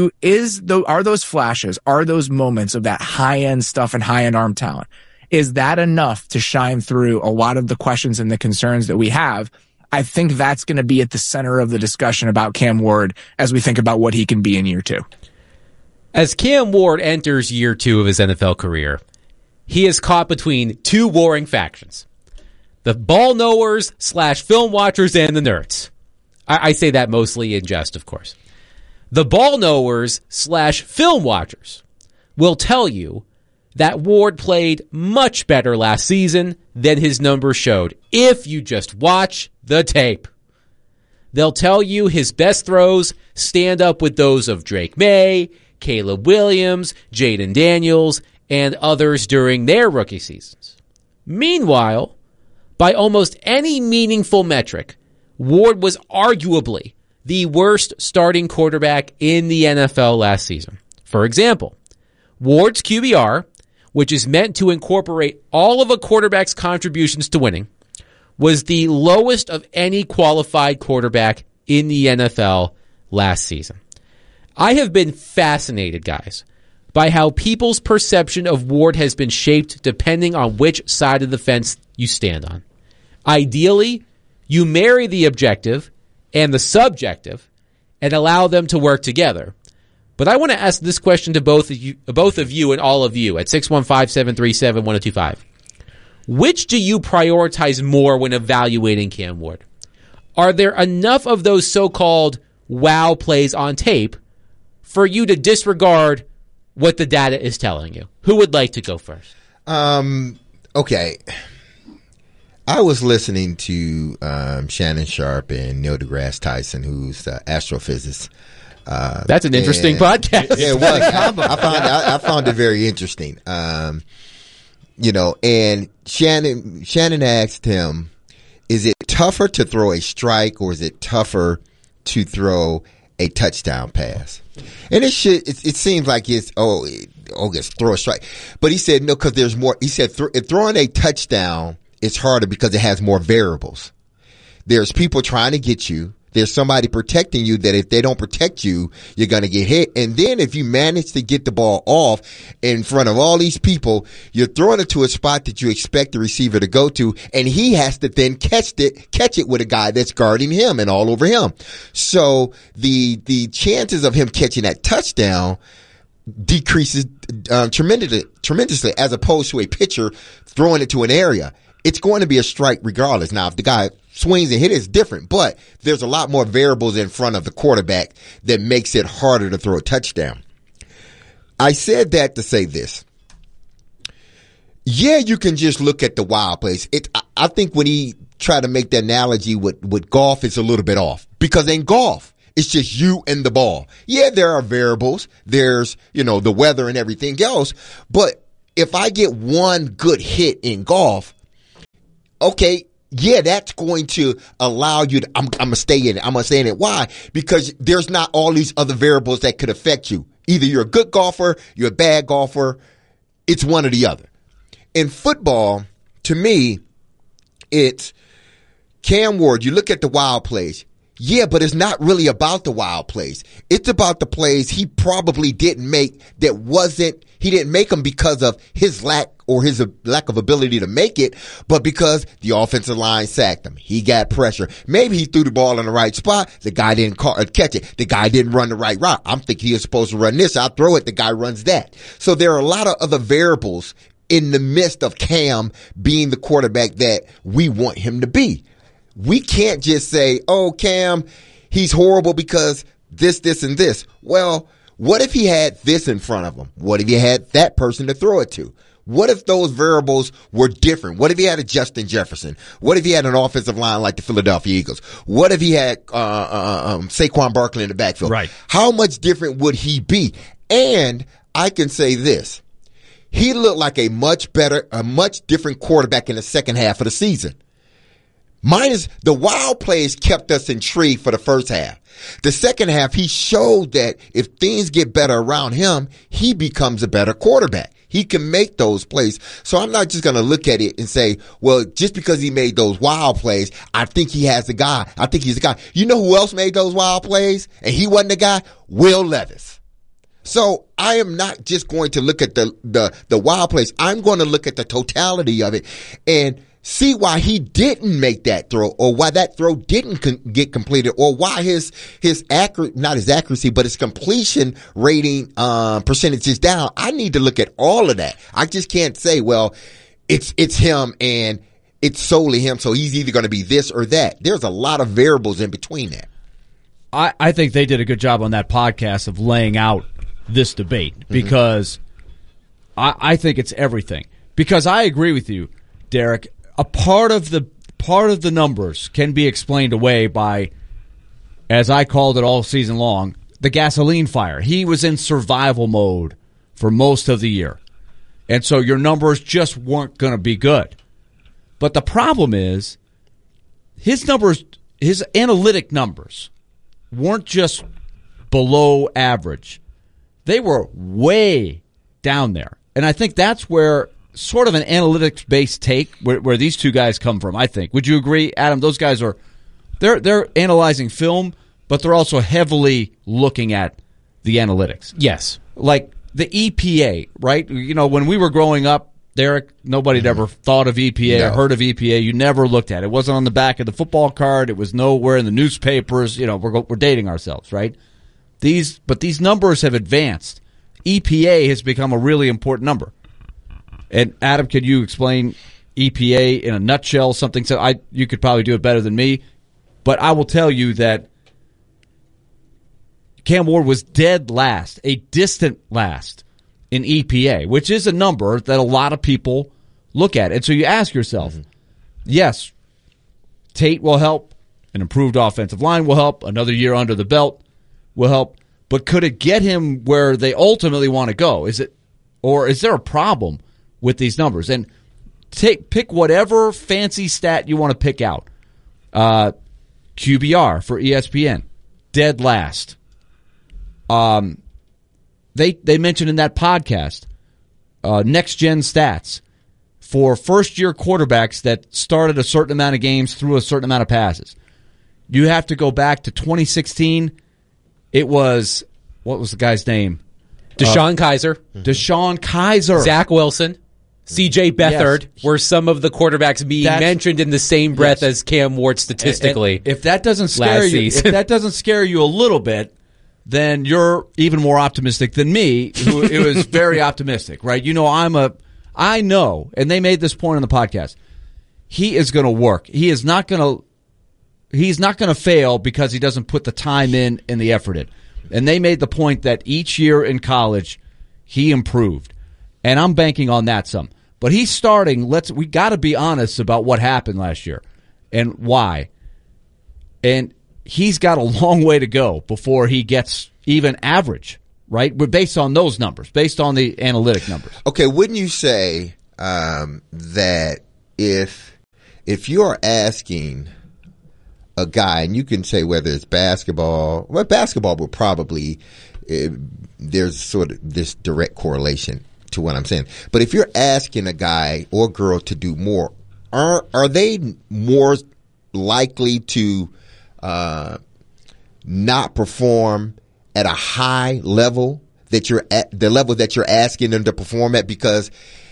are those flashes, are those moments of that high-end stuff and high-end arm talent, is that enough to shine through a lot of the questions and the concerns that we have? I think that's going to be at the center of the discussion about Cam Ward as we think about what he can be in year 2. As Cam Ward enters year 2 of his NFL career, he is caught between 2 warring factions. The ball knowers / film watchers and the nerds. I say that mostly in jest, of course. The ball knowers / film watchers will tell you that Ward played much better last season than his numbers showed if you just watch the tape. They'll tell you his best throws stand up with those of Drake May, Caleb Williams, Jaden Daniels, and others during their rookie seasons. Meanwhile, by almost any meaningful metric, Ward was arguably the worst starting quarterback in the NFL last season. For example, Ward's QBR, which is meant to incorporate all of a quarterback's contributions to winning, was the lowest of any qualified quarterback in the NFL last season. I have been fascinated, guys, by how people's perception of Ward has been shaped depending on which side of the fence you stand on. Ideally, you marry the objective and the subjective and allow them to work together. But I want to ask this question to both of you and all of you at 615-737-1025. Which do you prioritize more when evaluating Cam Ward? Are there enough of those so-called wow plays on tape for you to disregard what the data is telling you? Who would like to go first? Okay. I was listening to Shannon Sharp and Neil deGrasse Tyson, who's the astrophysicist. That's an interesting podcast. Yeah, it was. I found it very interesting. And Shannon asked him, is it tougher to throw a strike or is it tougher to throw a touchdown pass? And it seems like it's throw a strike. But he said, no, because there's more. He said, throwing a touchdown is harder because it has more variables. There's people trying to get you. There's somebody protecting you that if they don't protect you, you're going to get hit. And then if you manage to get the ball off in front of all these people, you're throwing it to a spot that you expect the receiver to go to, and he has to then catch it with a guy that's guarding him and all over him. So the chances of him catching that touchdown decreases tremendously as opposed to a pitcher throwing it to an area. It's going to be a strike regardless. Now, if the guy swings and hits, it's different, but there's a lot more variables in front of the quarterback that makes it harder to throw a touchdown. I said that to say this. Yeah, you can just look at the wild plays. I think when he tried to make the analogy with golf, it's a little bit off. Because in golf, it's just you and the ball. Yeah, there are variables. There's, the weather and everything else. But if I get one good hit in golf, okay, yeah, that's going to allow you to, I'm going to stay in it. I'm going to stay in it. Why? Because there's not all these other variables that could affect you. Either you're a good golfer, you're a bad golfer. It's one or the other. In football, to me, it's Cam Ward. You look at the wild plays. Yeah, but it's not really about the wild plays. It's about the plays he probably didn't make he didn't make them because of his lack of ability to make it, but because the offensive line sacked him. He got pressure. Maybe he threw the ball in the right spot. The guy didn't catch it. The guy didn't run the right route. I'm thinking he was supposed to run this. I'll throw it. The guy runs that. So there are a lot of other variables in the midst of Cam being the quarterback that we want him to be. We can't just say, oh, Cam, he's horrible because this, and this. Well, what if he had this in front of him? What if he had that person to throw it to? What if those variables were different? What if he had a Justin Jefferson? What if he had an offensive line like the Philadelphia Eagles? What if he had Saquon Barkley in the backfield? Right. How much different would he be? And I can say this. He looked like a much different quarterback in the second half of the season. Minus the wild plays kept us intrigued for the first half. The second half, he showed that if things get better around him, he becomes a better quarterback. He can make those plays. So I'm not just going to look at it and say, well, just because he made those wild plays, I think he has the guy. I think he's the guy. You know who else made those wild plays? And he wasn't the guy? Will Levis. So I am not just going to look at the wild plays. I'm going to look at the totality of it and see why he didn't make that throw, or why that throw didn't get completed, or why his accuracy, but his completion rating percentage is down. I need to look at all of that. I just can't say, well, it's him and it's solely him, so he's either going to be this or that. There's a lot of variables in between that. I think they did a good job on that podcast of laying out this debate, because I think it's everything. Because I agree with you, Derek. A part of the numbers can be explained away by, as I called it all season long, the gasoline fire. He was in survival mode for most of the year. And so your numbers just weren't going to be good. But the problem is his analytic numbers weren't just below average. They were way down there. And I think that's where sort of an analytics-based take where these two guys come from, I think. Would you agree, Adam? Those guys they're analyzing film, but they're also heavily looking at the analytics. Yes. Like the EPA, right? When we were growing up, Derek, nobody had ever thought of EPA or heard of EPA. You never looked at it. It wasn't on the back of the football card. It was nowhere in the newspapers. We're dating ourselves, right? But these numbers have advanced. EPA has become a really important number. And Adam, could you explain EPA in a nutshell? Something you could probably do it better than me, but I will tell you that Cam Ward was dead last, a distant last in EPA, which is a number that a lot of people look at. And so you ask yourself, yes, Tate will help, an improved offensive line will help, another year under the belt will help, but could it get him where they ultimately want to go? Is there a problem with these numbers? And pick whatever fancy stat you want to pick out. QBR for ESPN, dead last. They mentioned in that podcast next gen stats for first year quarterbacks that started a certain amount of games, through a certain amount of passes. You have to go back to 2016. It was, what was the guy's name? Deshaun Kaiser. Deshaun Kaiser. Zach Wilson. C.J. Beathard were some of the quarterbacks being mentioned in the same breath as Cam Ward statistically. And if that doesn't scare you, a little bit, then you're even more optimistic than me, who it was very optimistic, right? You know, I know, and they made this point on the podcast, he is going to work. He's not going to fail because he doesn't put the time in and the effort in. And they made the point that each year in college, he improved. And I'm banking on that some. But he's starting, we got to be honest about what happened last year and why. And he's got a long way to go before he gets even average, right? But based on those numbers, based on the analytic numbers. Okay, wouldn't you say that if you're asking a guy, and you can say whether it's basketball, well, basketball would probably, there's sort of this direct correlation to what I'm saying. But if you're asking a guy or girl to do more, are they more likely to not perform at a high level that you're at, the level that you're asking them to perform at? Because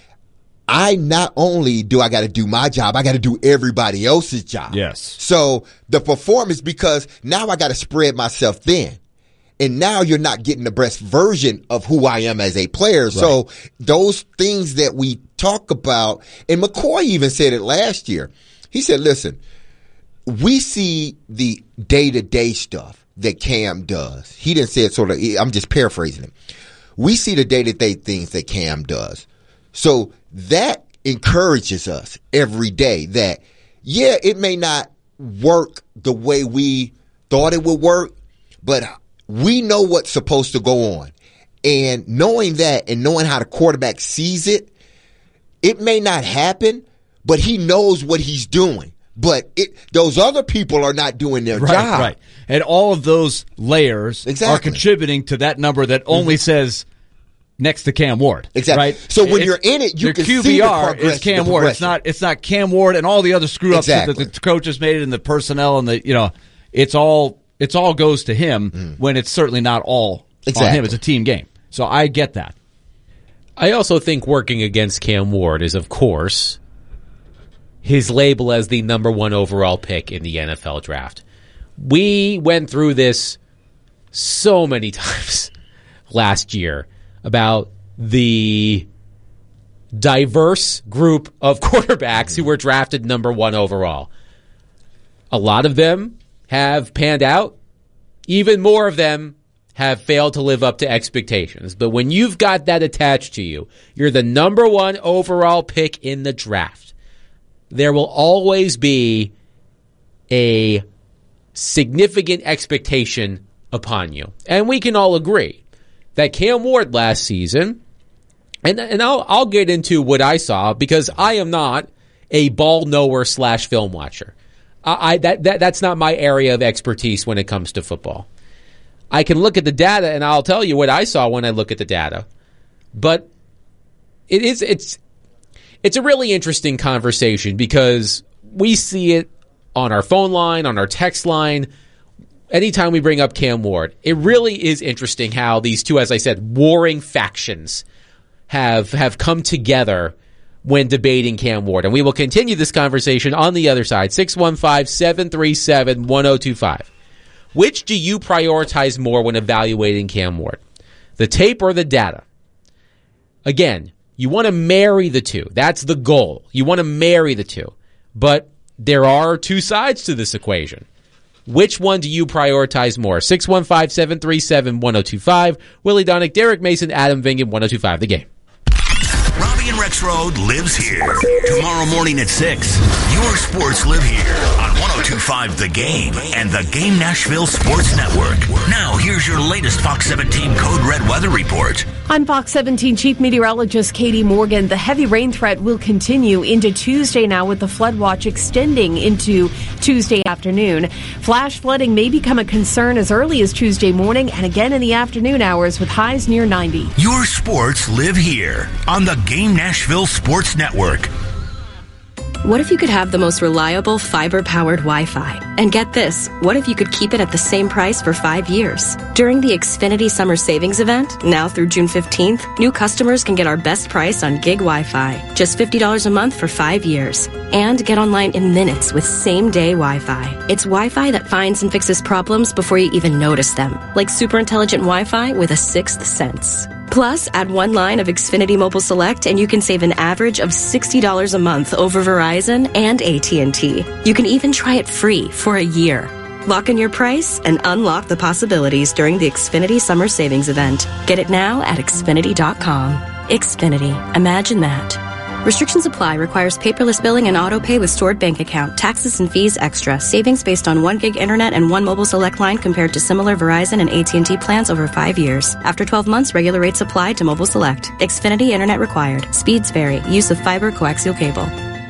not only do I got to do my job, I got to do everybody else's job. Yes. So the performance, because now I got to spread myself thin. And now you're not getting the best version of who I am as a player. Right. So those things that we talk about, and McCoy even said it last year. He said, listen, we see the day-to-day stuff that Cam does. He didn't say it sort of, I'm just paraphrasing him. We see the day-to-day things that Cam does. So that encourages us every day that, yeah, it may not work the way we thought it would work, but we know what's supposed to go on. And knowing that and knowing how the quarterback sees it, it may not happen, but he knows what he's doing. But those other people are not doing their job. Right. And all of those layers are contributing to that number that only says next to Cam Ward. Exactly. Right? So when you're in it, you can QBR see the progress. Is Cam Ward. It's not Cam Ward and all the other screw ups that the coaches made and the personnel and it's all goes to him when it's certainly not all on him. It's a team game. So I get that. I also think working against Cam Ward is, of course, his label as the number one overall pick in the NFL draft. We went through this so many times last year about the diverse group of quarterbacks who were drafted number one overall. A lot of them have panned out. Even more of them have failed to live up to expectations. But when you've got that attached to you, you're the number one overall pick in the draft. There will always be a significant expectation upon you. And we can all agree that Cam Ward last season, and I'll get into what I saw because I am not a ball knower / film watcher. That's not my area of expertise when it comes to football. I can look at the data and I'll tell you what I saw when I look at the data. But it's a really interesting conversation because we see it on our phone line, on our text line, anytime we bring up Cam Ward. It really is interesting how these two, as I said, warring factions have come together when debating Cam Ward. And we will continue this conversation on the other side. 615-737-1025. Which do you prioritize more when evaluating Cam Ward? The tape or the data? Again, you want to marry the two. That's the goal. You want to marry the two. But there are two sides to this equation. Which one do you prioritize more? 615-737-1025. Willie Donick, Derek Mason, Adam Vingan, 1025 The Game. Robbie and Rex Road lives here. Tomorrow morning at 6, your sports live here on 1025 The Game and the Game Nashville Sports Network. Now, here's your latest Fox 17 Code Red weather report. On Fox 17, Chief Meteorologist Katie Morgan, the heavy rain threat will continue into Tuesday now with the flood watch extending into Tuesday afternoon. Flash flooding may become a concern as early as Tuesday morning and again in the afternoon hours with highs near 90. Your sports live here on the Game Nashville Sports Network. What if you could have the most reliable fiber-powered Wi-Fi? And get this, what if you could keep it at the same price for 5 years? During the Xfinity Summer Savings Event, now through June 15th, new customers can get our best price on gig Wi-Fi. Just $50 a month for 5 years. And get online in minutes with same-day Wi-Fi. It's Wi-Fi that finds and fixes problems before you even notice them. Like super intelligent Wi-Fi with a sixth sense. Plus, add one line of Xfinity Mobile Select and you can save an average of $60 a month over Verizon and AT&T. You can even try it free for a year. Lock in your price and unlock the possibilities during the Xfinity Summer Savings Event. Get it now at Xfinity.com. Xfinity. Imagine that. Restrictions apply. Requires paperless billing and auto pay with stored bank account. Taxes and fees extra. Savings based on 1 gig internet and 1 mobile select line compared to similar Verizon and AT&T plans over 5 years. After 12 months, regular rates apply to mobile select. Xfinity internet required. Speeds vary. Use of fiber coaxial cable.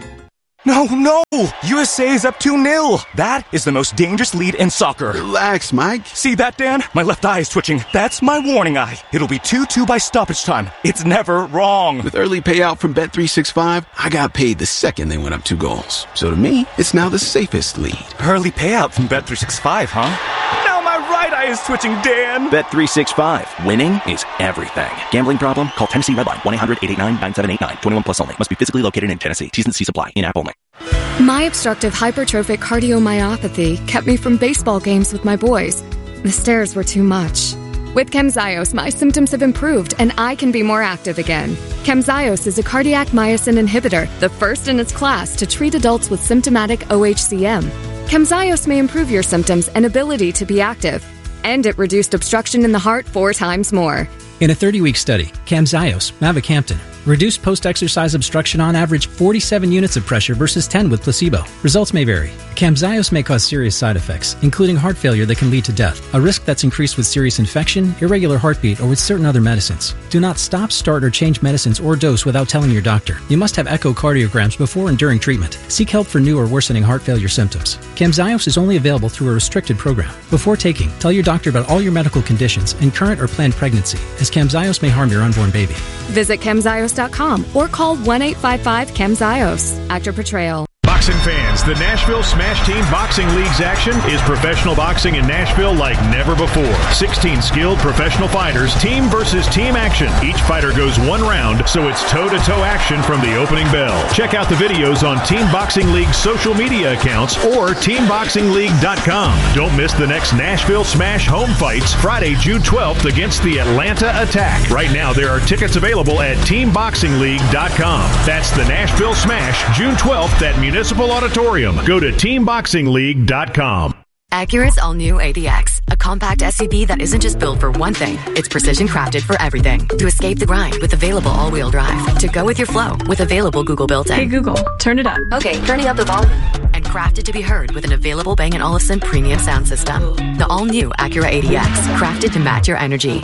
No! USA is up 2-0. That is the most dangerous lead in soccer. Relax, Mike. See that, Dan? My left eye is twitching. That's my warning eye. It'll be 2-2 by stoppage time. It's never wrong. With early payout from Bet365, I got paid the second they went up 2 goals. So to me, it's now the safest lead. Early payout from Bet365, huh? Now my right eye is twitching, Dan. Bet365. Winning is everything. Gambling problem? Call Tennessee Redline 1-800-889-9789. 21 plus only. Must be physically located in Tennessee. T's and C's apply. In-app only. My obstructive hypertrophic cardiomyopathy kept me from baseball games with my boys. The stairs were too much. With Camzyos, my symptoms have improved and I can be more active again. Camzyos is a cardiac myosin inhibitor, the first in its class to treat adults with symptomatic OHCM. Camzyos may improve your symptoms and ability to be active. And it reduced obstruction in the heart 4 times more. In a 30-week study, Camzyos, mavacamten, reduced post-exercise obstruction on average 47 units of pressure versus 10 with placebo. Results may vary. Camzyos may cause serious side effects, including heart failure that can lead to death, a risk that's increased with serious infection, irregular heartbeat, or with certain other medicines. Do not stop, start, or change medicines or dose without telling your doctor. You must have echocardiograms before and during treatment. Seek help for new or worsening heart failure symptoms. Camzyos is only available through a restricted program. Before taking, tell your doctor about all your medical conditions and current or planned pregnancy, as Camzyos may harm your unborn baby. Visit Camzyos.com or call 1-855-CAMZYOS. Actor portrayal. Boxing fans, the Nashville Smash Team Boxing League's action is professional boxing in Nashville like never before. 16 skilled professional fighters, team versus team action. Each fighter goes 1 round, so it's toe-to-toe action from the opening bell. Check out the videos on Team Boxing League's social media accounts or TeamBoxingLeague.com. Don't miss the next Nashville Smash home fights Friday, June 12th against the Atlanta Attack. Right now, there are tickets available at TeamBoxingLeague.com. That's the Nashville Smash, June 12th at Municipal Auditorium. Go to TeamBoxingLeague.com. Acura's all-new ADX, a compact SUV that isn't just built for one thing. It's precision crafted for everything. To escape the grind with available all-wheel drive. To go with your flow with available Google built-in. Hey Google, turn it up. Okay, turning up the volume. And crafted to be heard with an available Bang & Olufsen premium sound system. The all-new Acura ADX, crafted to match your energy.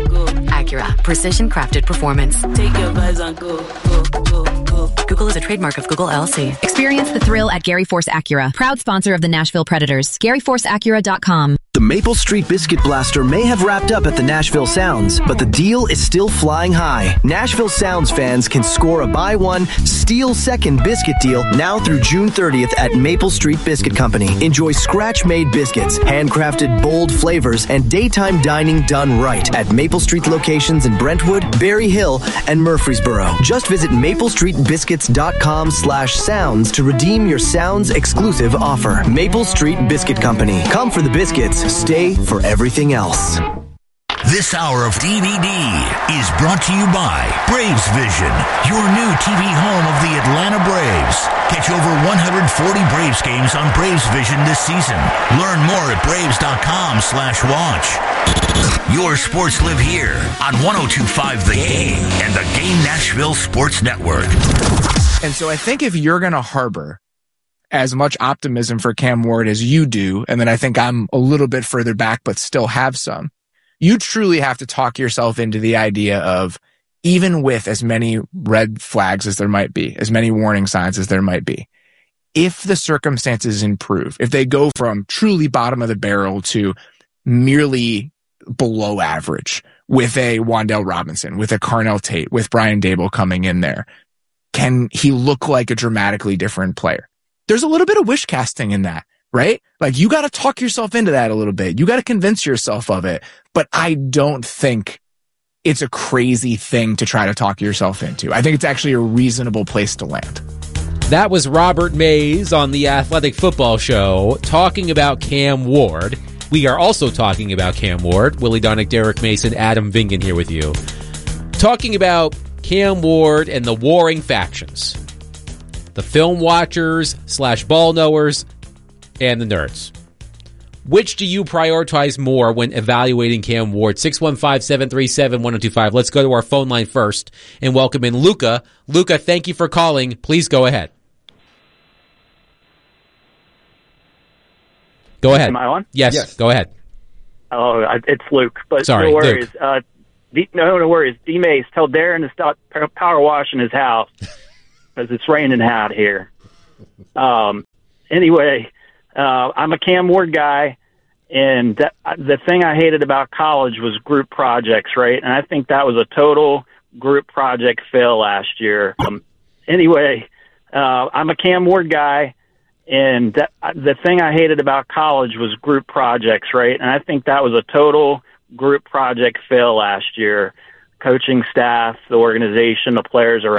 Acura, precision crafted performance. Take your vibes on go. Google is a trademark of Google LLC. Experience the thrill at Gary Force Acura, proud sponsor of the Nashville Predators. GaryForceAcura.com. The Maple Street Biscuit Blaster may have wrapped up at the Nashville Sounds, but the deal is still flying high. Nashville Sounds fans can score a buy one, steal second biscuit deal now through June 30th at Maple Street Biscuit Company. Enjoy scratch-made biscuits, handcrafted bold flavors, and daytime dining done right at Maple Street locations in Brentwood, Berry Hill, and Murfreesboro. Just visit maplestreetbiscuits.com/sounds to redeem your Sounds exclusive offer. Maple Street Biscuit Company. Come for the biscuits. Stay for everything else. This hour of DVD is brought to you by Braves Vision, your new TV home of the Atlanta Braves. Catch over 140 Braves games on Braves Vision this season. Learn more at Braves.com/watch. Your sports live here on 102.5 The Game and the Game Nashville Sports Network. And so I think if you're going to harbor as much optimism for Cam Ward as you do, and then I think I'm a little bit further back but still have some, you truly have to talk yourself into the idea of, even with as many red flags as there might be, as many warning signs as there might be, if the circumstances improve, if they go from truly bottom of the barrel to merely below average with a Wan'Dale Robinson, with a Carnell Tate, with Brian Daboll coming in there, can he look like a dramatically different player? There's a little bit of wish casting in that, right? Like, you got to talk yourself into that a little bit. You got to convince yourself of it. But I don't think it's a crazy thing to try to talk yourself into. I think it's actually a reasonable place to land. That was Robert Mays on the Athletic Football Show talking about Cam Ward. We are also talking about Cam Ward. Willie Donick, Derek Mason, Adam Vingan here with you. Talking about Cam Ward and the warring factions. The film watchers / ball knowers and the nerds. Which do you prioritize more when evaluating Cam Ward? 615-737-1025. Let's go to our phone line first and welcome in Luca. Luca, thank you for calling. Please go ahead. Go ahead. Am I on? Yes, go ahead. Oh, it's Luke. But sorry, no worries. Luke. No worries. D-Mace, tell Darren to stop power washing his house because it's raining out here. Anyway, I'm a Cam Ward guy, and the thing I hated about college was group projects, right? And I think that was a total group project fail last year. Anyway, I'm a Cam Ward guy, and the thing I hated about college was group projects, right? And I think that was a total group project fail last year. Coaching staff, the organization, the players around.